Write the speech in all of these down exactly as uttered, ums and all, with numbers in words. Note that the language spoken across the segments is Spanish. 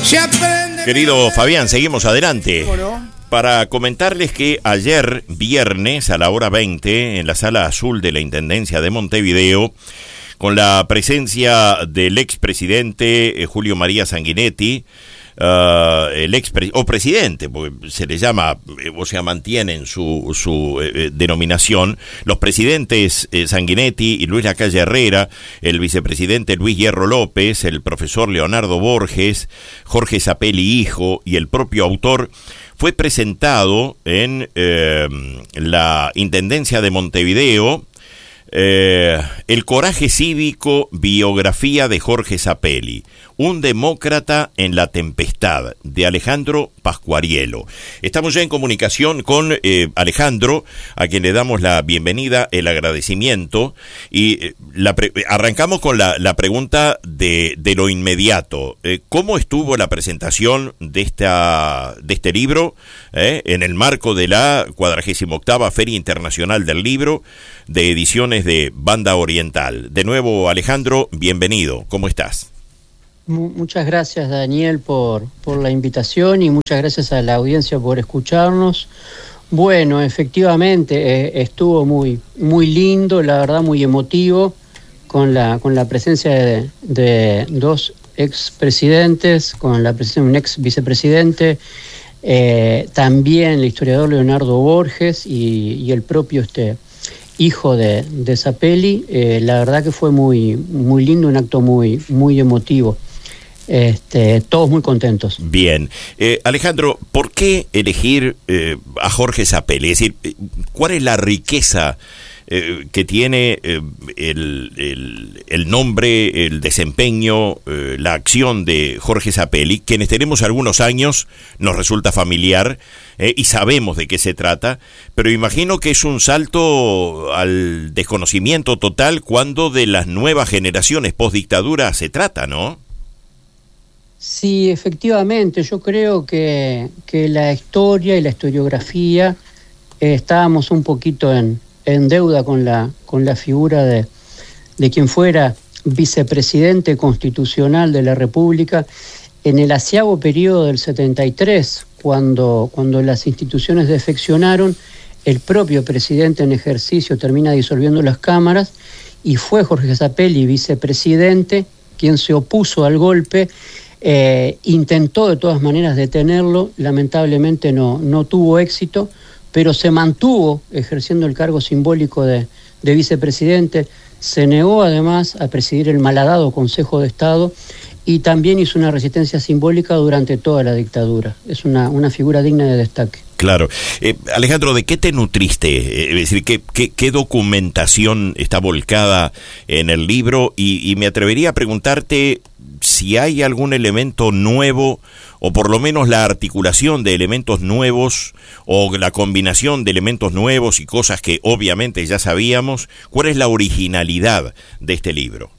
Querido Fabián, seguimos adelante. ¿Cómo no? Para comentarles que ayer, viernes, a la hora veinte, en la Sala Azul de la Intendencia de Montevideo, con la presencia del expresidente eh, Julio María Sanguinetti, Uh, el ex o presidente, porque se le llama, o sea, mantienen su, su eh, denominación, los presidentes eh, Sanguinetti y Luis Lacalle Herrera, el vicepresidente Luis Hierro López, el profesor Leonardo Borges, Jorge Zapelli hijo y el propio autor, fue presentado en eh, la Intendencia de Montevideo eh, El coraje cívico, biografía de Jorge Zapelli, un demócrata en la tempestad, de Alejandro Pascuariello. Estamos ya en comunicación con eh, Alejandro, a quien le damos la bienvenida, el agradecimiento, y eh, la pre- arrancamos con la, la pregunta de, de lo inmediato. Eh, ¿Cómo estuvo la presentación de, esta, de este libro eh, en el marco de la cuadragésima octava Feria Internacional del Libro de Ediciones de Banda Oriental? De nuevo, Alejandro, bienvenido. ¿Cómo estás? Muchas gracias, Daniel, por, por la invitación, y muchas gracias a la audiencia por escucharnos. Bueno, efectivamente, eh, estuvo muy, muy lindo, la verdad, muy emotivo, con la, con la presencia de, de dos expresidentes, con la presencia de un ex vicepresidente, eh, también el historiador Leonardo Borges y, y el propio este hijo de, de Zapelli. Eh, la verdad que fue muy, muy lindo, un acto muy, muy emotivo. Este, todos muy contentos. Bien. Eh, Alejandro, ¿por qué elegir eh, a Jorge Zapelli? Es decir, ¿cuál es la riqueza eh, que tiene eh, el, el, el nombre, el desempeño, eh, la acción de Jorge Zapelli? Quienes tenemos algunos años nos resulta familiar eh, y sabemos de qué se trata, pero imagino que es un salto al desconocimiento total cuando de las nuevas generaciones post-dictadura se trata, ¿no? Sí, efectivamente, yo creo que, que la historia y la historiografía eh, estábamos un poquito en, en deuda con la, con la figura de, de quien fuera vicepresidente constitucional de la República en el aciago periodo del setenta y tres, cuando, cuando las instituciones defeccionaron. El propio presidente en ejercicio termina disolviendo las cámaras y fue Jorge Zapelli, vicepresidente, quien se opuso al golpe. Eh, intentó de todas maneras detenerlo, lamentablemente no, no tuvo éxito, pero se mantuvo ejerciendo el cargo simbólico de, de vicepresidente, se negó además a presidir el malhadado Consejo de Estado y también hizo una resistencia simbólica durante toda la dictadura. Es una, una figura digna de destaque. Claro. Eh, Alejandro, ¿de qué te nutriste? Eh, es decir, ¿qué, qué, qué documentación está volcada en el libro? Y, y me atrevería a preguntarte si hay algún elemento nuevo, o por lo menos la articulación de elementos nuevos, o la combinación de elementos nuevos y cosas que obviamente ya sabíamos. ¿Cuál es la originalidad de este libro?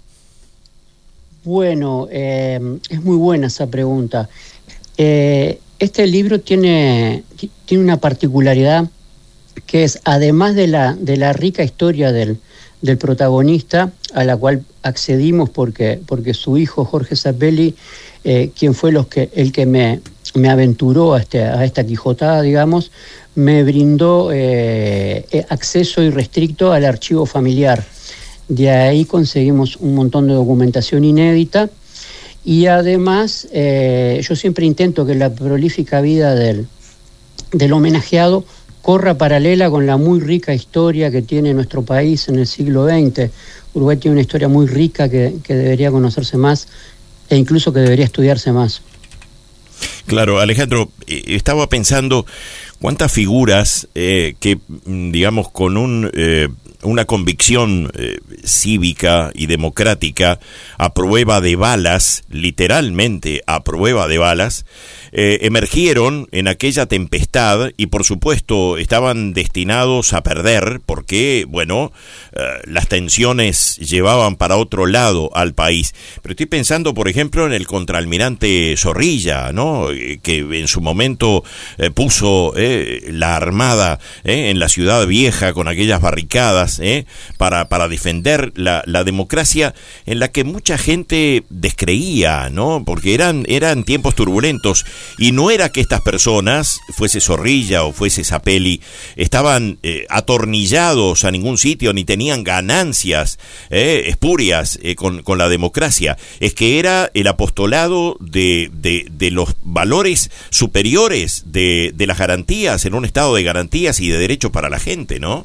Bueno, eh, es muy buena esa pregunta. Eh, este libro tiene, tiene una particularidad, que es, además de la, de la rica historia del, del protagonista, a la cual accedimos porque, porque su hijo Jorge Zapelli, eh, quien fue los que, el que me, me aventuró a, este, a esta quijotada, digamos, me brindó eh, acceso irrestricto al archivo familiar. De ahí conseguimos un montón de documentación inédita, y además eh, yo siempre intento que la prolífica vida del, del homenajeado corra paralela con la muy rica historia que tiene nuestro país en el siglo veinte. Uruguay tiene una historia muy rica que, que debería conocerse más, e incluso que debería estudiarse más. Claro, Alejandro, eh, estaba pensando cuántas figuras eh, que, digamos, con un... Eh, una convicción eh, cívica y democrática a prueba de balas, literalmente a prueba de balas, eh, emergieron en aquella tempestad y por supuesto estaban destinados a perder porque, bueno, eh, las tensiones llevaban para otro lado al país. Pero estoy pensando, por ejemplo, en el contraalmirante Zorrilla, ¿no? Que en su momento eh, puso eh, la armada eh, en la Ciudad Vieja con aquellas barricadas armadas ¿eh? para, para defender la, la democracia, en la que mucha gente descreía, ¿no? Porque eran, eran tiempos turbulentos, y no era que estas personas, fuese Zorrilla o fuese Zapelli, estaban eh, atornillados a ningún sitio, ni tenían ganancias eh, espurias eh, con, con la democracia. Es que era el apostolado de, de, de los valores superiores de, de las garantías, en un estado de garantías y de derecho para la gente, ¿no?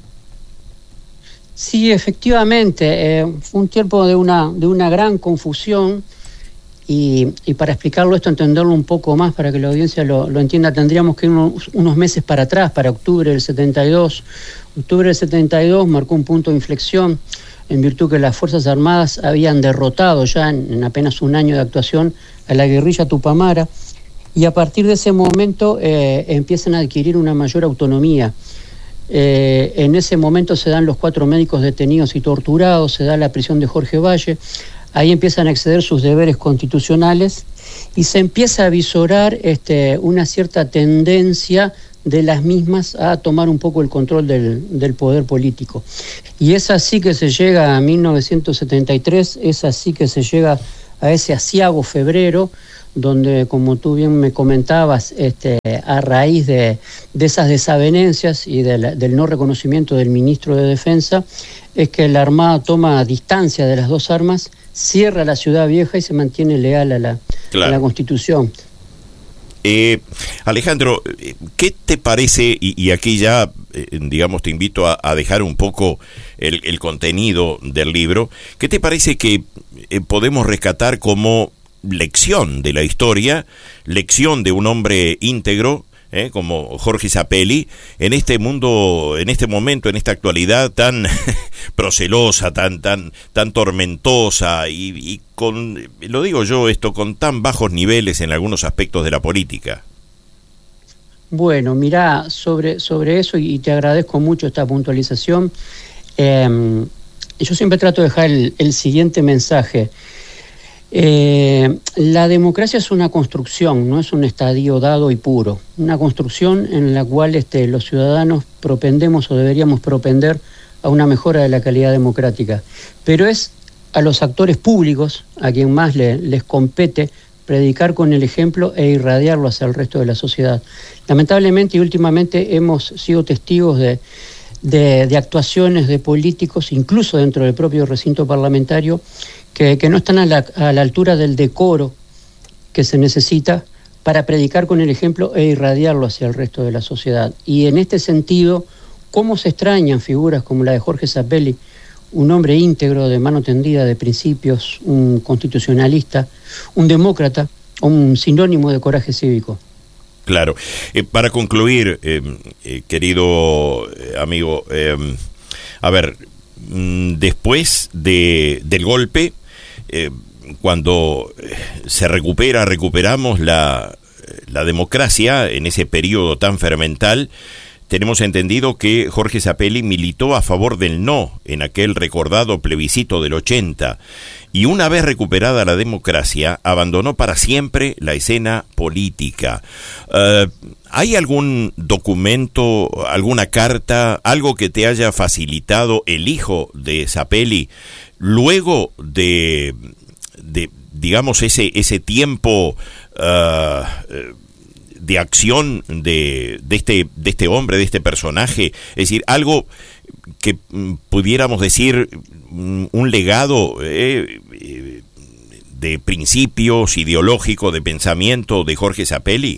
Sí, efectivamente, eh, fue un tiempo de una, de una gran confusión, y, y para explicarlo esto, entenderlo un poco más, para que la audiencia lo, lo entienda, tendríamos que ir unos, unos meses para atrás, para octubre del setenta y dos. Octubre del setenta y dos marcó un punto de inflexión, en virtud que las Fuerzas Armadas habían derrotado ya en, en apenas un año de actuación a la guerrilla tupamara, y a partir de ese momento eh, empiezan a adquirir una mayor autonomía. Eh, en ese momento se dan los cuatro médicos detenidos y torturados, se da la prisión de Jorge Valle, ahí empiezan a exceder sus deberes constitucionales, y se empieza a visorar este, una cierta tendencia de las mismas a tomar un poco el control del, del poder político. Y es así que se llega a mil novecientos setenta y tres, es así que se llega a ese aciago febrero, donde, como tú bien me comentabas, este, a raíz de, de esas desavenencias y de la, del no reconocimiento del ministro de Defensa, es que la Armada toma distancia de las dos armas, cierra la Ciudad Vieja y se mantiene leal a la, claro. a la Constitución. Eh, Alejandro, ¿qué te parece? Y, y aquí ya, eh, digamos, te invito a, a dejar un poco el, el contenido del libro. ¿Qué te parece que eh, podemos rescatar como lección de la historia, lección de un hombre íntegro, eh, como Jorge Zapelli, en este mundo, en este momento, en esta actualidad tan procelosa, tan, tan, tan tormentosa, y, y con, lo digo yo esto, con tan bajos niveles en algunos aspectos de la política? Bueno, mirá, sobre, sobre eso, y te agradezco mucho esta puntualización, eh, yo siempre trato de dejar el, el siguiente mensaje. Eh, la democracia es una construcción, no es un estadio dado y puro, una construcción en la cual este, los ciudadanos propendemos o deberíamos propender a una mejora de la calidad democrática, pero es a los actores públicos a quien más le, les compete predicar con el ejemplo e irradiarlo hacia el resto de la sociedad. Lamentablemente y últimamente hemos sido testigos de, de, de actuaciones de políticos, incluso dentro del propio recinto parlamentario, Que, que no están a la, a la altura del decoro que se necesita para predicar con el ejemplo e irradiarlo hacia el resto de la sociedad. Y en este sentido, ¿cómo se extrañan figuras como la de Jorge Zapelli, un hombre íntegro, de mano tendida, de principios, un constitucionalista, un demócrata, un sinónimo de coraje cívico? Claro. Eh, para concluir, eh, eh, querido amigo, eh, a ver, después de, del golpe, Eh, cuando se recupera, recuperamos la, la democracia en ese periodo tan fermental, tenemos entendido que Jorge Zapelli militó a favor del no en aquel recordado plebiscito del ochenta, y una vez recuperada la democracia, abandonó para siempre la escena política. Uh, ¿Hay algún documento, alguna carta, algo que te haya facilitado el hijo de Zapelli luego de, de digamos, ese, ese tiempo uh, de acción de, de, este, de este hombre, de este personaje? Es decir, algo que mm, pudiéramos decir mm, un legado eh, eh, de principios ideológicos, de pensamiento de Jorge Zapelli.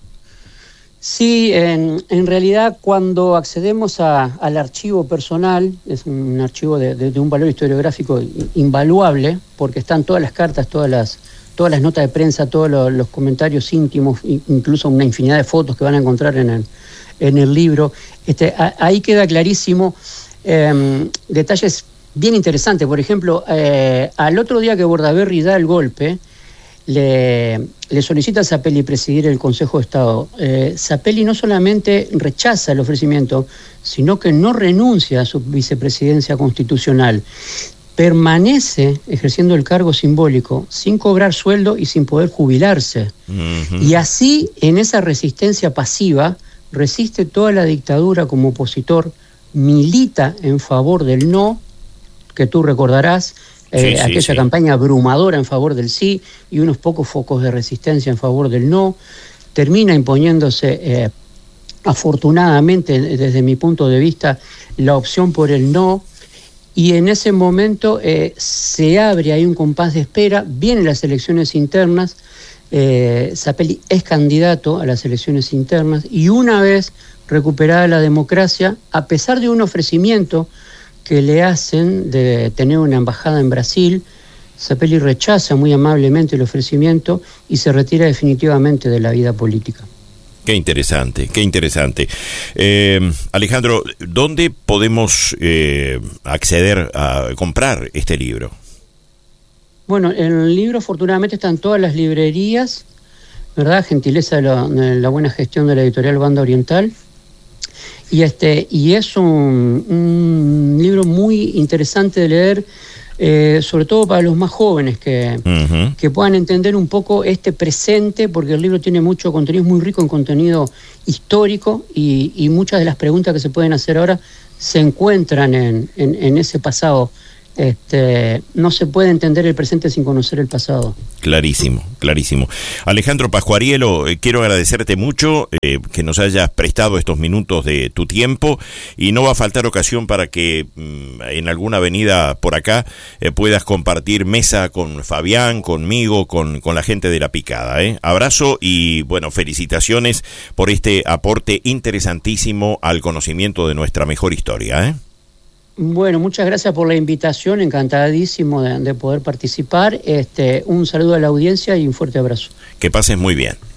Sí, en, en realidad cuando accedemos a, al archivo personal, es un archivo de, de, de un valor historiográfico invaluable, porque están todas las cartas, todas las, todas las notas de prensa, todos los, los comentarios íntimos, incluso una infinidad de fotos que van a encontrar en el, en el libro. Este, a, ahí queda clarísimo eh, detalles bien interesantes. Por ejemplo, eh, al otro día que Bordaberry da el golpe, Le, le solicita a Zapelli presidir el Consejo de Estado. Eh, Zapelli no solamente rechaza el ofrecimiento, sino que no renuncia a su vicepresidencia constitucional. Permanece ejerciendo el cargo simbólico, sin cobrar sueldo y sin poder jubilarse. Uh-huh. Y así, en esa resistencia pasiva, resiste toda la dictadura como opositor, milita en favor del no, que tú recordarás, eh, sí, sí, aquella sí. campaña abrumadora en favor del sí y unos pocos focos de resistencia en favor del no, termina imponiéndose, eh, afortunadamente, desde mi punto de vista, la opción por el no, y en ese momento eh, se abre ahí un compás de espera, vienen las elecciones internas, eh, Zapelli es candidato a las elecciones internas, y una vez recuperada la democracia, a pesar de un ofrecimiento que le hacen de tener una embajada en Brasil, Zapelli rechaza muy amablemente el ofrecimiento y se retira definitivamente de la vida política. Qué interesante, qué interesante. Eh, Alejandro, ¿dónde podemos eh, acceder a comprar este libro? Bueno, el libro afortunadamente está en todas las librerías, ¿verdad? Gentileza de la, de la buena gestión de la editorial Banda Oriental. Y, este, y es un, un libro muy interesante de leer, eh, sobre todo para los más jóvenes que, uh-huh. que puedan entender un poco este presente, porque el libro tiene mucho contenido, es muy rico en contenido histórico y, y muchas de las preguntas que se pueden hacer ahora se encuentran en, en, en ese pasado. Este, no se puede entender el presente sin conocer el pasado. Clarísimo, clarísimo. Alejandro Pascuariello, eh, quiero agradecerte mucho eh, que nos hayas prestado estos minutos de tu tiempo, y no va a faltar ocasión para que mm, en alguna avenida por acá eh, puedas compartir mesa con Fabián, conmigo, con, con la gente de La Picada. ¿eh? Abrazo y bueno, felicitaciones por este aporte interesantísimo al conocimiento de nuestra mejor historia. ¿eh? Bueno, muchas gracias por la invitación, encantadísimo de, de poder participar. Este, un saludo a la audiencia y un fuerte abrazo. Que pases muy bien.